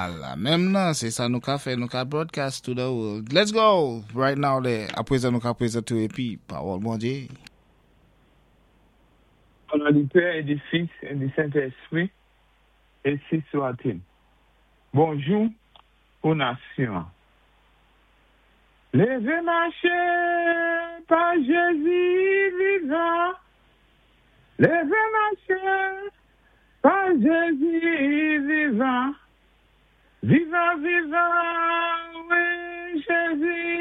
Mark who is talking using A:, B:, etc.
A: Voilà. Même là, c'est ça nous qu'a fait, nous qu'a broadcast to the world. Let's go. Right now, there. Après ça, nous qu'a présenté et puis, parole, mon Dieu.
B: Au nom du Père et du Fils et du Saint-Esprit, et si soit-il. Bonjour aux nations. Levez marcher par Jésus vivant. Levez marcher par Jésus vivant. Vivant, vivant, oui, Jésus